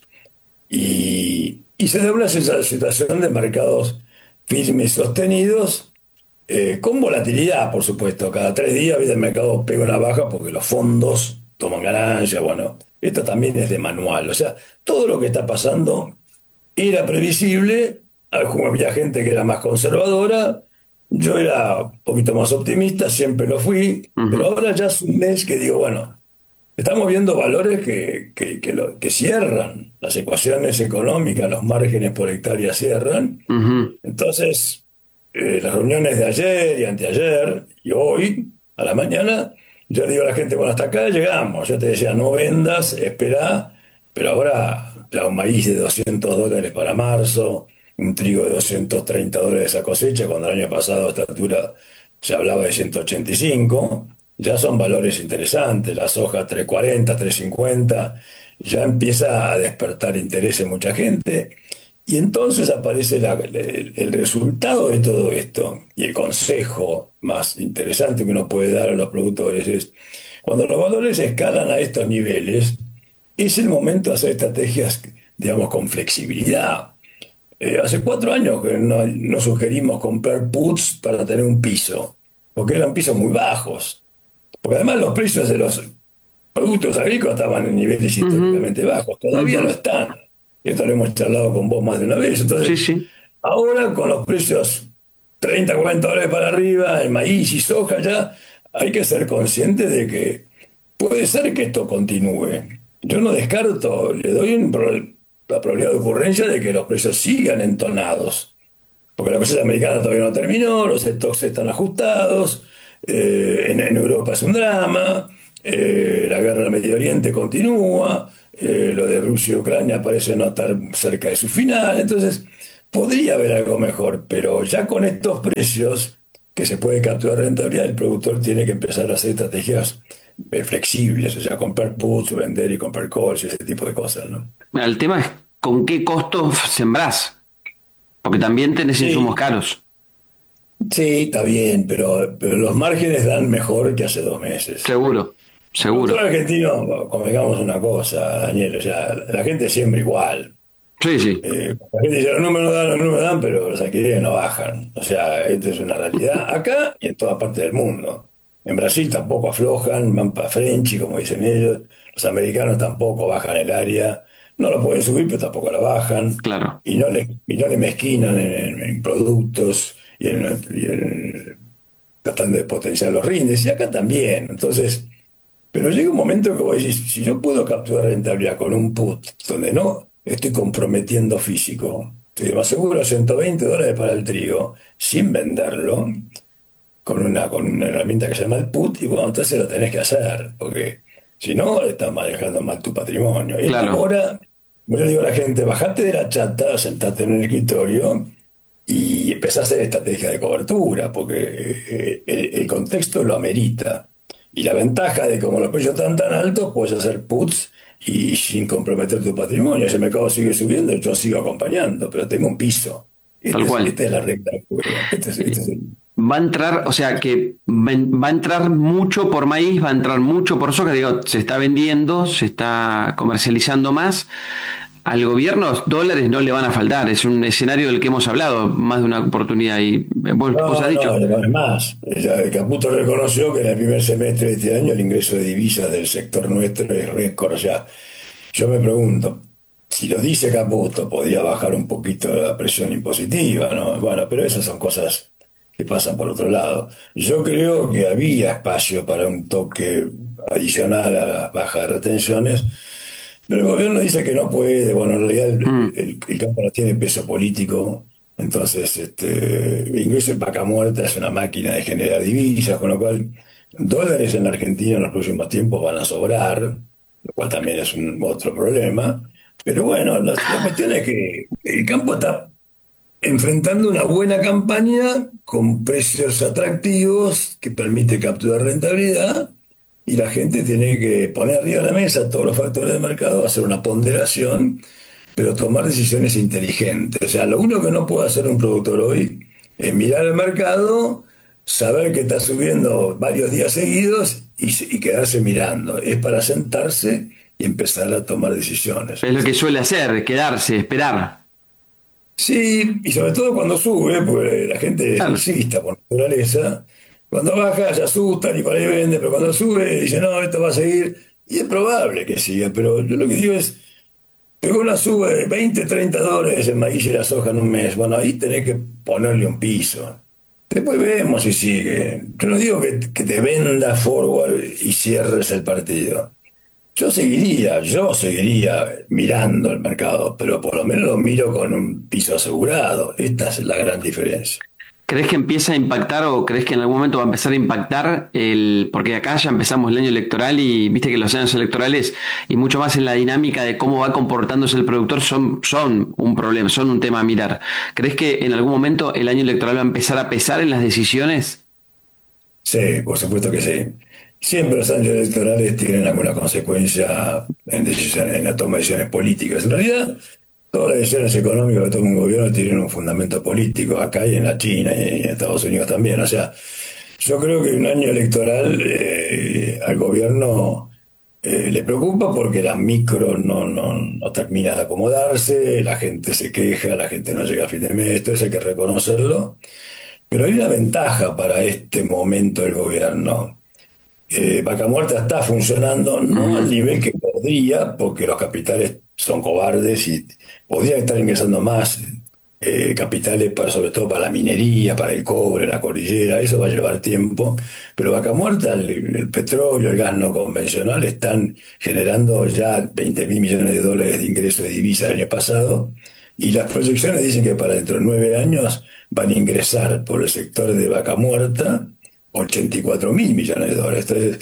y... Y se da una situación de mercados firmes y sostenidos, eh, con volatilidad, por supuesto. Cada tres días el mercado pega una baja porque los fondos toman ganancias. Bueno, esto también es de manual. O sea, todo lo que está pasando era previsible. Había gente que era más conservadora. Yo era un poquito más optimista, siempre lo fui. Uh-huh. Pero ahora ya es un mes que digo, bueno, estamos viendo valores que, que, que, lo, que cierran. Las ecuaciones económicas, los márgenes por hectárea cierran. Uh-huh. Entonces, eh, las reuniones de ayer y anteayer y hoy, a la mañana, yo digo a la gente, bueno, hasta acá llegamos. Yo te decía, no vendas, espera, pero ahora ya un maíz de doscientos dólares para marzo, un trigo de doscientos treinta dólares esa cosecha, cuando el año pasado a esta altura se hablaba de ciento ochenta y cinco. Ya son valores interesantes, la soja tres cuarenta, tres cincuenta, ya empieza a despertar interés en mucha gente, y entonces aparece la, el, el resultado de todo esto, y el consejo más interesante que uno puede dar a los productores es, cuando los valores escalan a estos niveles, es el momento de hacer estrategias, digamos, con flexibilidad. Eh, hace cuatro años que no, no sugerimos comprar puts para tener un piso, porque eran pisos muy bajos. Porque además los precios de los productos agrícolas estaban en niveles históricamente uh-huh. bajos, todavía uh-huh. no están. esto lo hemos charlado con vos más de una vez. Entonces, Sí, sí. ahora con los precios treinta, cuarenta dólares para arriba, el maíz y soja, ya hay que ser consciente de que puede ser que esto continúe. Yo no descarto, le doy un pro- la probabilidad de ocurrencia de que los precios sigan entonados. Porque la cosa americana todavía no terminó, los stocks están ajustados, eh, en, en Europa es un drama, eh, la guerra en el Medio Oriente continúa, eh, lo de Rusia y Ucrania parece no estar cerca de su final, entonces podría haber algo mejor, pero ya con estos precios que se puede capturar rentabilidad, el productor tiene que empezar a hacer estrategias eh, flexibles, o sea, comprar puts, vender y comprar calls y ese tipo de cosas, ¿no? Mira, el tema es con qué costo sembrás, porque también tenés Sí. insumos caros. Sí, está bien, pero, pero los márgenes dan mejor que hace dos meses. Seguro, seguro. Nosotros argentinos, convengamos una cosa, Daniel, o sea, la gente siembra igual. Sí, sí. Eh, la gente dice, los números dan, los números dan, pero los alquileres no bajan. O sea, esto es una realidad acá y en toda parte del mundo. En Brasil tampoco aflojan, van para Frenchy, como dicen ellos. Los americanos tampoco bajan el área. No lo pueden subir, pero tampoco la bajan. Claro. Y no le, y no le mezquinan en, en- en productos y en, y en- tratando de potenciar los rindes. Y acá también. Entonces, pero llega un momento que vos decís, si yo puedo capturar rentabilidad con un put donde no estoy comprometiendo físico, te aseguro ciento veinte dólares para el trigo sin venderlo, con una, con una herramienta que se llama el put, y bueno, entonces lo tenés que hacer, porque si no, estás manejando mal tu patrimonio. Y Claro. ahora, yo le digo a la gente, bajate de la chata, sentate en el escritorio y empezá a hacer estrategia de cobertura, porque eh, el, el contexto lo amerita. Y la ventaja de como los precios están tan altos, puedes hacer puts y sin comprometer tu patrimonio. Si el mercado sigue subiendo, yo sigo acompañando, pero tengo un piso. Este Tal es- cual. Esta es la regla del juego. Este es- este es el- Va a entrar, o sea que ven- va a entrar mucho por maíz, va a entrar mucho por soja, digo, se está vendiendo, se está comercializando más. Al gobierno dólares no le van a faltar, es un escenario del que hemos hablado más de una oportunidad y eh, vos, No, vos has dicho. no, no es más. Ya el Caputo reconoció que en el primer semestre de este año el ingreso de divisas del sector nuestro es récord. O sea, yo me pregunto, si lo dice Caputo, podría bajar un poquito la presión impositiva, ¿no? Bueno, pero esas son cosas que pasan por otro lado. Yo creo que había espacio para un toque adicional a las bajas retenciones, pero el gobierno dice que no puede. Bueno, en realidad el, el- el campo no tiene peso político, entonces este, incluso el vaca muerta es una máquina de generar divisas, con lo cual dólares en la Argentina en los próximos tiempos van a sobrar, lo cual también es un otro problema. Pero bueno, la, la cuestión es que el campo está enfrentando una buena campaña con precios atractivos que permite capturar rentabilidad, y la gente tiene que poner arriba de la mesa todos los factores del mercado, hacer una ponderación, pero tomar decisiones inteligentes. O sea, lo único que no puede hacer un productor hoy es mirar el mercado, saber que está subiendo varios días seguidos y, y quedarse mirando. Es para sentarse y empezar a tomar decisiones. Es lo que suele hacer, quedarse, esperar. Sí, y sobre todo cuando sube, pues la gente es pesimista por naturaleza. Cuando baja se asustan y por ahí vende, pero cuando sube dice, no, esto va a seguir. Y es probable que siga, pero yo lo que digo es, pegó una suba de veinte, treinta dólares en maíz y la soja en un mes. Bueno, ahí tenés que ponerle un piso. Después vemos si sigue. Yo no digo que, que te venda forward y cierres el partido. Yo seguiría, yo seguiría mirando el mercado, pero por lo menos lo miro con un piso asegurado. Esta es la gran diferencia. ¿Crees que empieza a impactar o crees que en algún momento va a empezar a impactar el, porque acá ya empezamos el año electoral y viste que los años electorales y mucho más en la dinámica de cómo va comportándose el productor son, son un problema, son un tema a mirar. ¿Crees que en algún momento el año electoral va a empezar a pesar en las decisiones? Sí, por supuesto que sí. Siempre los años electorales tienen alguna consecuencia en, decisiones, en la toma de decisiones políticas. En realidad, todas las decisiones económicas que toma un gobierno tienen un fundamento político, acá y en la China y en Estados Unidos también. O sea, yo creo que un año electoral eh, al gobierno eh, le preocupa porque la micro no, no, no termina de acomodarse, la gente se queja, la gente no llega a fin de mes, todo eso hay que reconocerlo. Pero hay una ventaja para este momento del gobierno. Eh, Vaca Muerta está funcionando no al nivel que podría, porque los capitales son cobardes y podrían estar ingresando más eh, capitales, para, sobre todo para la minería, para el cobre, la cordillera. Eso va a llevar tiempo. Pero Vaca Muerta, el, el petróleo, el gas no convencional están generando ya veinte mil millones de dólares de ingresos de divisa el año pasado. Y las proyecciones dicen que para dentro de nueve años van a ingresar por el sector de Vaca Muerta ochenta y cuatro mil millones de dólares. Entonces,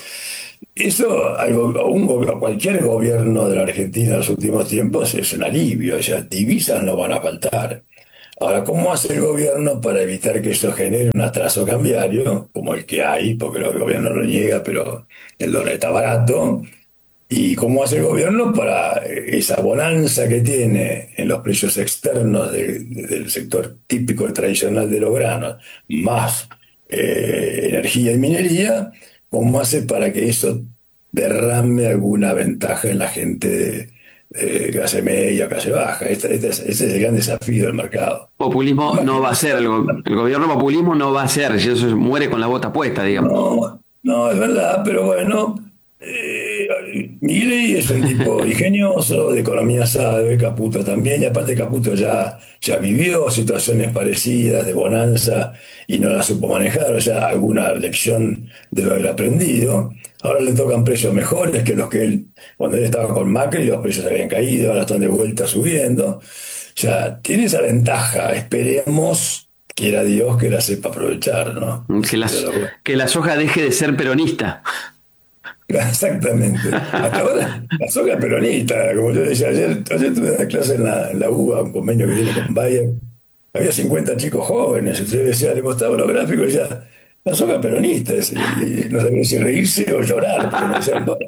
eso a, un, a cualquier gobierno de la Argentina en los últimos tiempos es un alivio. O sea, divisas no van a faltar. Ahora, ¿cómo hace el gobierno para evitar que eso genere un atraso cambiario, como el que hay, porque el gobierno lo niega, pero el dólar está barato? ¿Y cómo hace el gobierno para esa bonanza que tiene en los precios externos de, de, del sector típico y tradicional de los granos, más eh, energía y minería? ¿Cómo hace para que eso derrame alguna ventaja en la gente de, de clase media, clase baja? Este, este, ese es el gran desafío del mercado. Populismo no va a ser, el, go el gobierno populismo no va a ser, si eso muere con la bota puesta, digamos. No, no, es verdad, pero bueno... Eh, Milei es un tipo ingenioso, de economía sabe, Caputo también, y aparte Caputo ya, ya vivió situaciones parecidas de bonanza y no la supo manejar, o sea, alguna lección debe haber aprendido. Ahora le tocan precios mejores que los que él, cuando él estaba con Macri, los precios habían caído, ahora están de vuelta subiendo. O sea, tiene esa ventaja, esperemos, quiera Dios, que la sepa aprovechar, ¿no? Que la, que la soja deje de ser peronista. Exactamente. Hasta ahora, la soja peronista, como yo decía ayer, ayer tuve una clase en la, en la U B A, un convenio que tiene con Bayer, había cincuenta chicos jóvenes, y yo decía, le mostraba los gráficos y decía, la soja peronista, y, y no sabía si reírse o llorar, porque no decían, bueno.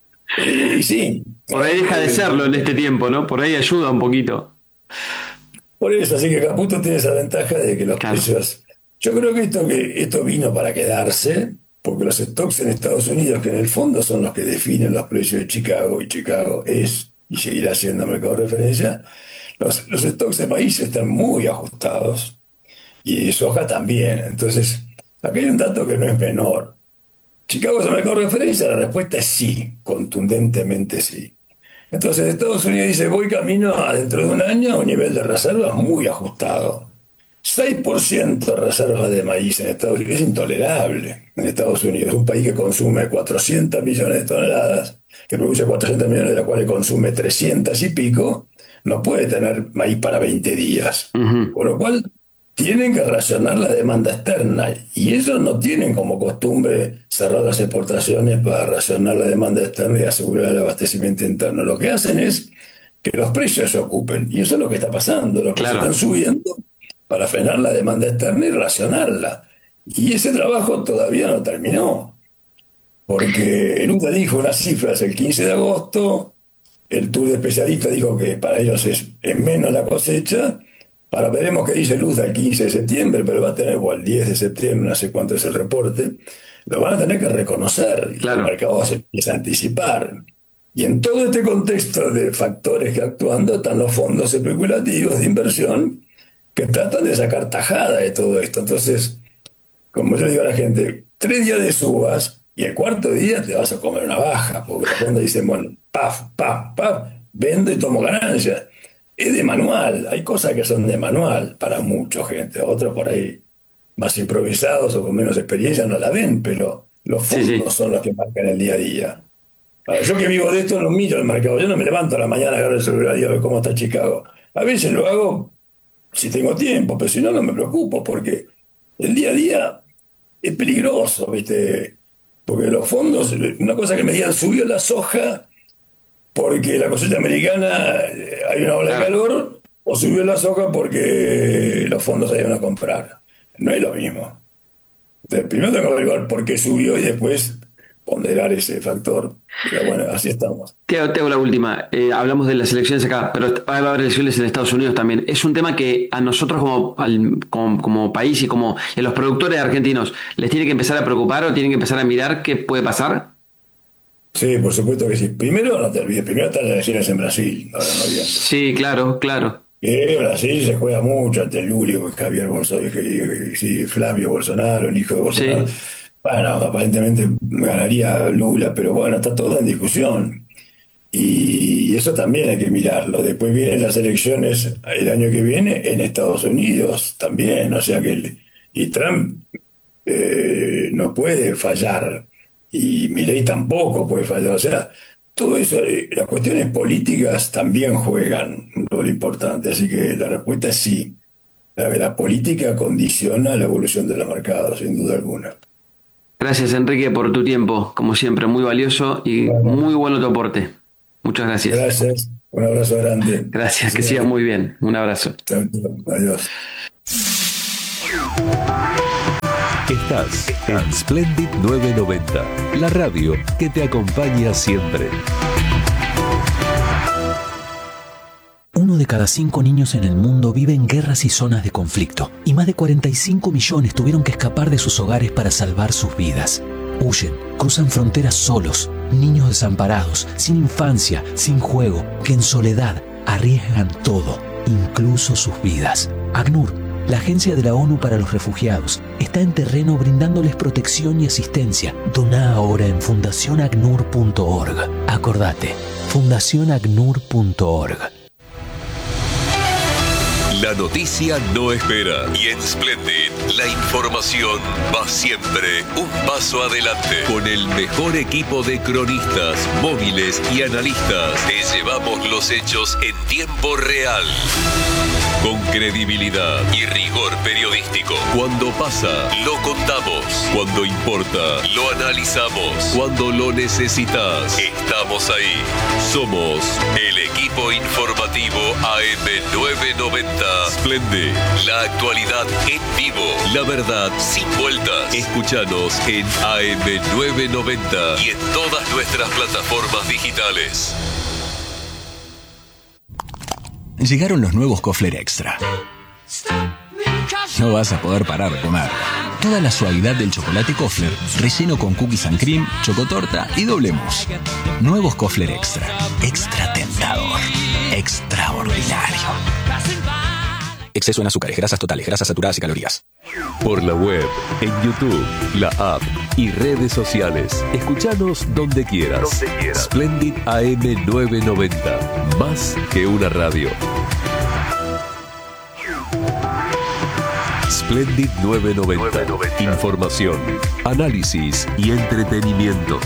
Y, y sí. Por ahí deja de serlo en este tiempo, ¿no? Por ahí ayuda un poquito. Por eso, así que Caputo tiene esa ventaja de que los claro. precios... Yo creo que esto, que esto vino para quedarse, porque los stocks en Estados Unidos, que en el fondo son los que definen los precios de Chicago, y Chicago es y seguirá siendo mercado de referencia, los, los stocks de maíz están muy ajustados, y de soja también. Entonces, aquí hay un dato que no es menor. ¿Chicago es el mercado de referencia? La respuesta es sí, contundentemente sí. Entonces, Estados Unidos dice, voy camino a dentro de un año a un nivel de reservas muy ajustado. seis por ciento de reservas de maíz en Estados Unidos es intolerable. En Estados Unidos, un país que consume cuatrocientos millones de toneladas, que produce cuatrocientos millones, de las cuales consume trescientos y pico, no puede tener maíz para veinte días. Uh-huh. Con lo cual, tienen que racionar la demanda externa. Y ellos no tienen como costumbre cerrar las exportaciones para racionar la demanda externa y asegurar el abastecimiento interno. Lo que hacen es que los precios se ocupen. Y eso es lo que está pasando. Los precios claro. están subiendo para frenar la demanda externa y racionarla. Y ese trabajo todavía no terminó, porque el U T A dijo unas cifras el quince de agosto, el tour de especialistas dijo que para ellos es, es menos la cosecha, para veremos qué dice el U T A el quince de septiembre, pero va a tener o el diez de septiembre, no sé cuánto es el reporte, lo van a tener que reconocer, claro. El mercado se empieza a anticipar. Y en todo este contexto de factores que actuando están los fondos especulativos de inversión, que tratan de sacar tajada de todo esto. Entonces, como yo digo a la gente, tres días de subas y el cuarto día te vas a comer una baja, porque los fondos dicen, bueno, paf, paf, paf, vendo y tomo ganancias. Es de manual, hay cosas que son de manual para mucha gente, otros por ahí más improvisados o con menos experiencia no la ven, pero los fondos sí, sí. son los que marcan el día a día. Ahora, yo que vivo de esto no miro el mercado, yo no me levanto a la mañana, agarro el celular y digo cómo está Chicago. A veces lo hago si tengo tiempo, pero si no, no me preocupo, porque el día a día es peligroso, ¿viste? Porque los fondos, una cosa que me digan, subió la soja porque la cosecha americana hay una ola de calor, o subió la soja porque los fondos se iban a comprar. No es lo mismo. Entonces, primero tengo que averiguar por qué subió y después ponderar ese factor. Pero bueno, así estamos. Te hago, te hago la última. Eh, hablamos de las elecciones acá, pero va a haber elecciones en Estados Unidos también. Es un tema que a nosotros como, al, como, como país y como a los productores argentinos, ¿les tiene que empezar a preocupar o tienen que empezar a mirar qué puede pasar? Sí, por supuesto que sí. Primero, no te olvides, primero están las elecciones en Brasil. Ahora no olvides. Sí, claro, claro. Eh, Brasil se juega mucho ante el Lulio, Javier Bolsonaro, sí, Flavio Bolsonaro, el hijo de Bolsonaro. Sí. Bueno, aparentemente ganaría Lula, pero bueno, está todo en discusión. Y eso también hay que mirarlo. Después vienen las elecciones el año que viene en Estados Unidos también. O sea que el, y Trump eh, no puede fallar. Y Milei tampoco puede fallar. O sea, todo eso, las cuestiones políticas también juegan un rol importante. Así que la respuesta es sí. La, la política condiciona la evolución de los mercados, sin duda alguna. Gracias, Enrique, por tu tiempo. Como siempre, muy valioso y bueno, muy bueno tu aporte. Muchas gracias. Gracias. Un abrazo grande. Gracias, que sigas muy bien. Un abrazo. Adiós. Estás en Splendid novecientos noventa, la radio que te acompaña siempre. Uno de cada cinco niños en el mundo vive en guerras y zonas de conflicto, y más de cuarenta y cinco millones tuvieron que escapar de sus hogares para salvar sus vidas. Huyen, cruzan fronteras solos, niños desamparados, sin infancia, sin juego, que en soledad arriesgan todo, incluso sus vidas. ACNUR, la Agencia de la ONU para los Refugiados, está en terreno brindándoles protección y asistencia. Doná ahora en fundación acnur punto org. Acordate, fundación acnur punto org. La noticia no espera y en Splendid la información va siempre un paso adelante. Con el mejor equipo de cronistas, móviles y analistas, te llevamos los hechos en tiempo real. Con credibilidad y rigor periodístico. Cuando pasa, lo contamos. Cuando importa, lo analizamos. Cuando lo necesitas, estamos ahí. Somos el equipo informativo A M novecientos noventa. Splendid, la actualidad en vivo, la verdad sin vueltas. Escúchanos en A M novecientos noventa y en todas nuestras plataformas digitales. Llegaron los nuevos Kofler Extra. No vas a poder parar de comer. Toda la suavidad del chocolate Kofler, relleno con cookies and cream, chocotorta y doble mousse. Nuevos Kofler Extra. Extra tentador. Extraordinario. Exceso en azúcares, grasas totales, grasas saturadas y calorías. Por la web, en YouTube, la app y redes sociales. Escuchanos donde quieras. Donde quieras. Splendid A M novecientos noventa. Más que una radio. Splendid novecientos noventa. Información, análisis y entretenimiento.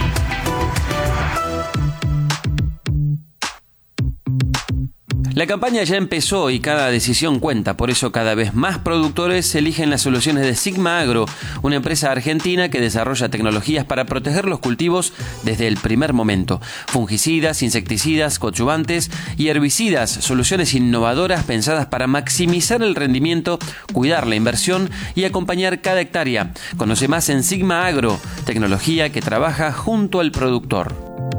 La campaña ya empezó y cada decisión cuenta, por eso cada vez más productores eligen las soluciones de Sigma Agro, una empresa argentina que desarrolla tecnologías para proteger los cultivos desde el primer momento. Fungicidas, insecticidas, coadyuvantes y herbicidas, soluciones innovadoras pensadas para maximizar el rendimiento, cuidar la inversión y acompañar cada hectárea. Conoce más en Sigma Agro, tecnología que trabaja junto al productor.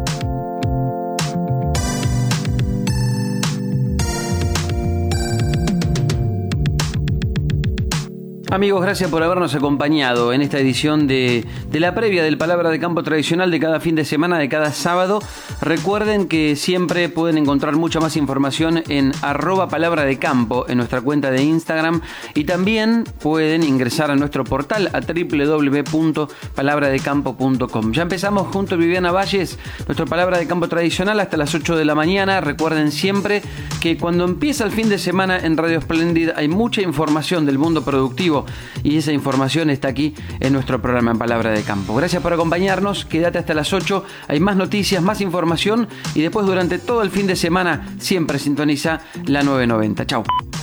Amigos, gracias por habernos acompañado en esta edición de, de la previa del Palabra de Campo tradicional de cada fin de semana, de cada sábado. Recuerden que siempre pueden encontrar mucha más información en arroba Palabra de Campo en nuestra cuenta de Instagram y también pueden ingresar a nuestro portal a doble u doble u doble u punto palabra de campo punto com. Ya empezamos junto a Viviana Valles, nuestro Palabra de Campo tradicional hasta las ocho de la mañana. Recuerden siempre que cuando empieza el fin de semana en Radio Splendid hay mucha información del mundo productivo y esa información está aquí en nuestro programa en Palabra de Campo. Gracias por acompañarnos, quédate hasta las ocho, hay más noticias, más información y después durante todo el fin de semana siempre sintoniza la novecientos noventa. Chau.